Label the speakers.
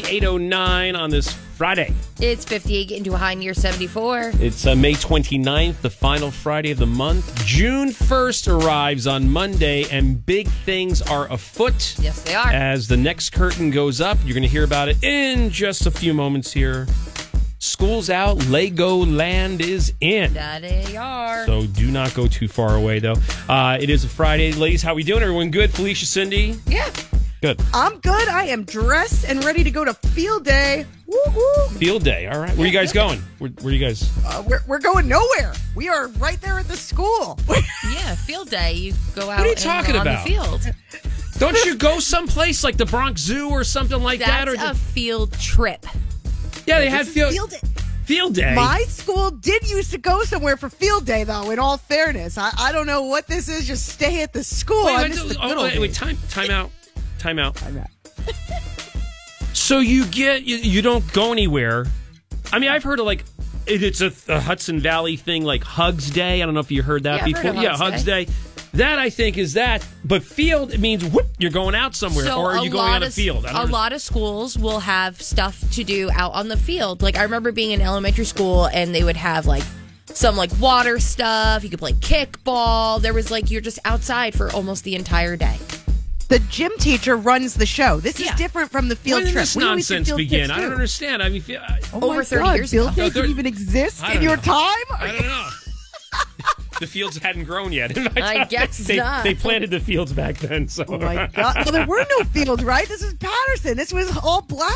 Speaker 1: 8:09 on this Friday.
Speaker 2: It's 58 into a high near 74.
Speaker 1: It's May 29th, the final Friday of the month. June 1st arrives on Monday, and big things are afoot.
Speaker 2: Yes, they are.
Speaker 1: As the next curtain goes up, you're going to hear about it in just a few moments here. School's out, Legoland is in.
Speaker 2: That they are.
Speaker 1: So do not go too far away, though. It is a Friday. Ladies, how we doing? Everyone good? Felicia, Cindy?
Speaker 3: Yeah.
Speaker 1: Good.
Speaker 3: I'm good. I am dressed and ready to go to field day. Woo-hoo.
Speaker 1: Field day. All right. Where are you guys going? Where are you guys?
Speaker 3: We're going nowhere. We are right there at the school.
Speaker 2: Yeah, field day. You go out
Speaker 1: What are you talking
Speaker 2: on
Speaker 1: about?
Speaker 2: the field.
Speaker 1: Don't you go someplace like the Bronx Zoo or something like that?
Speaker 2: That's
Speaker 1: Or
Speaker 2: a field trip.
Speaker 1: yeah, they had
Speaker 3: Field day.
Speaker 1: field day.
Speaker 3: My school did used to go somewhere for field day, though, in all fairness. I don't know what this is. Just stay at the school. I miss the good old days.
Speaker 1: Time out. So you don't go anywhere. I mean, I've heard of it's a Hudson Valley thing, like Hugs Day. I don't know if you heard that
Speaker 2: I've
Speaker 1: before.
Speaker 2: heard of Hugs
Speaker 1: Day. That I think is that. But field, it means whoop, you're going out somewhere,
Speaker 2: So
Speaker 1: or are you going on a field?
Speaker 2: A lot of schools will have stuff to do out on the field. Like I remember being in elementary school, and they would have some water stuff. You could play kickball. There was you're just outside for almost the entire day.
Speaker 3: The gym teacher runs the show. This is
Speaker 2: Yeah.
Speaker 3: different from the field
Speaker 1: When did
Speaker 3: trip.
Speaker 1: this
Speaker 3: We always did
Speaker 1: nonsense
Speaker 3: field
Speaker 1: begin?
Speaker 3: trips,
Speaker 1: I don't
Speaker 3: too.
Speaker 1: understand. I mean,
Speaker 3: Oh
Speaker 2: Over
Speaker 3: my
Speaker 2: 30
Speaker 3: God,
Speaker 2: years
Speaker 3: field
Speaker 2: ago.
Speaker 3: day
Speaker 1: No,
Speaker 3: didn't even exist
Speaker 1: I
Speaker 3: in
Speaker 1: don't
Speaker 3: your
Speaker 1: know.
Speaker 3: time?
Speaker 1: I don't know. The fields hadn't grown yet.
Speaker 2: I guess
Speaker 1: they,
Speaker 2: not.
Speaker 1: They planted the fields back then. So.
Speaker 3: Oh my God. Well, there were no fields, right? This is Patterson. This was all black